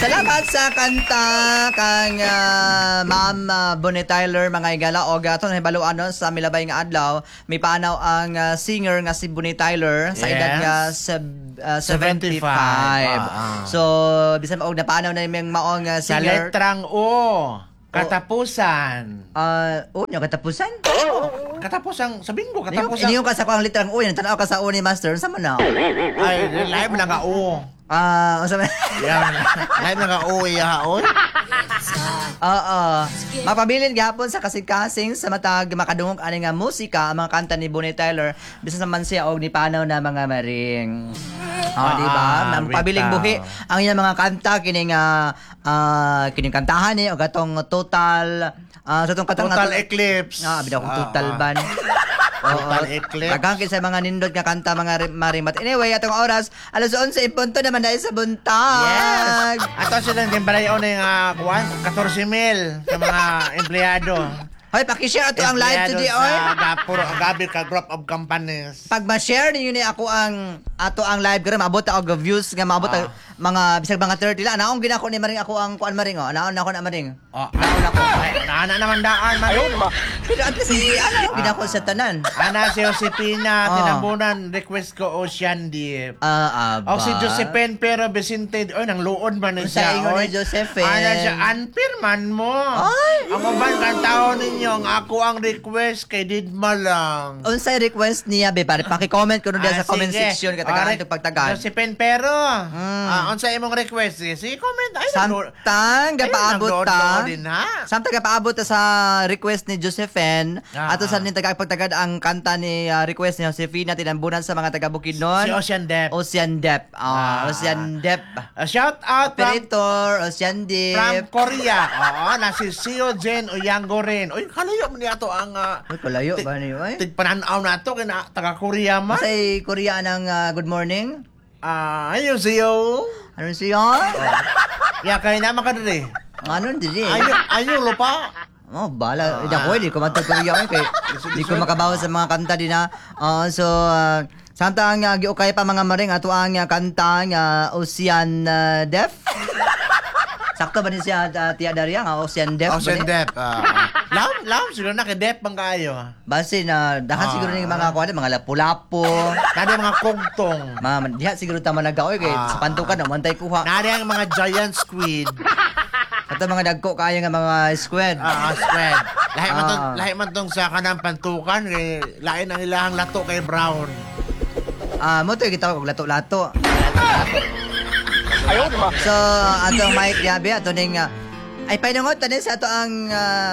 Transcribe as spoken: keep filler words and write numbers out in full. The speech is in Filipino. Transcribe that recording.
Salamat sa kanta kang uh, Ma'am uh, Bonnie Tyler mga igala og aton hibaluan sa milabay nga adlaw may paanaw ang uh, singer nga si Bonnie Tyler sa Yes. edad nga seb- uh, seventy-five. seventy-five. Ah, ah. So bisan og napaanaw na yung maong uh, Sa singer. letrang O. Katapusan. Uh, oh, yung katapusan? Katapusan, sabihin ko, Hindi katapusan. yung ka sa kuang litrang U, yan tanaw ka sa U ni Master, sa man na? Ay, live na nga O. Ah, uh, sabi. Yan. Live na nga O, iyahaon. Oo. Mapabilin gihapon sa kasing-kasing sa matag makadungog ani nga musika ang mga kanta ni Bonnie Tyler bisan sa man siya og ni panaw na mga maring. Oh, di ba? Ah, Nang pabiling bitaw. buhi ang iyang mga kanta kini nga ah kining kantahan ni og atong total ah sa atong katang Total Eclipse. Ah, bitaw kung Ah, total ah. ban. Total Eclipse. Daghang sa mga nindot nga kanta mga ri- marimat. Anyway, atong oras alas onse punto naman dahil sa buntag. Yes. Ato sila din balayo na yung uh, kuwan, fourteen mil sa mga empleyado. Hoy, paki-share ato ang live today, oy. Sa ga- puro gabi ka group of companies. Pag ma-share ninyo ni ako ang ato ang live karon maabot og views nga maabot Ah. og mga bisag mga thirty la naong ginako ni maring ako ang kuan maring oh naon na ako na maring Oh, nauna ko. Ay, naana naman daan, Mayon. pero at least si ano ginako sa tanan Ana si Josepina, Ah. tinabunan, request ko Ocean Deep. ah aba O si Josephine pero Vicente, oy nang luod man ni Sa siya. ingon oy. ni Josephine. Ana siya unfair man mo. Ay! Ang uban kan tao ninyo, ang ako ang request kay Didma lang. unsay request niya be pare paki-comment ko no diya Ah, sa comment sige. section Ah, katagaan re- to pagtagan Josephine pero, Mm. ah, unsa imong request? Sige, sige, comment. Ay, naglo- samtang ay, gapaabot nagload-load ta din, ha? samtang gapaabot ta sa request ni Josephine Ah, ato sa nin tagapagtagad ang kanta ni ah, request ni Josefina tinambunan sa mga taga Bukidnon Si Ocean Deep. Ocean Deep. Ah. Ah, Ocean Deep. A shout out from, Operator, Ocean Deep. from Korea. Oo, na si Seo Jen Oyango rin. Uy, kalayo mo niya to ang uh, Uy, kalayo ba niyo eh? tigpananaw na to kina taga Korea man. Masay Korea ng ah, good morning. Ah, ayun Seo. Ano siya? Ya kay na makadiri. Ano dili? Ayun, ayun lupa. Oh, bala. Hindi ako, hindi ko matutulog eh. Kay, hindi ko makabawa sa mga kanta din na. Ah, so, uh, Santa ang uh, giukay pa mga maring ato ang uh, kanta nga Ocean uh, Deaf. Sakto ba ni siya uh, Tia Daria nga Ocean Deaf? Ocean ba ni? Deep. Ah, lam, lam siguro na kay Deep bang kayo. Base na dahan Ah. siguro ni mga kuan mga lapu-lapu. Nadi mga kugtong. Mama, diha siguro tama nagaoy kay Ah. sa pantukan na mantay kuha. Nadi ang mga giant squid. Ato mga dagko kaya nga mga squid. Ah, squid. Lahi man tong, Ah. lahi man tong sa kanang pantukan kay lain ang ilahang lato kay Brown. Ah, mo to kita og lato-lato. Ayaw, di ba? So, atong Mike Yabe ato ning uh, ay painungot tani sa ato ang uh,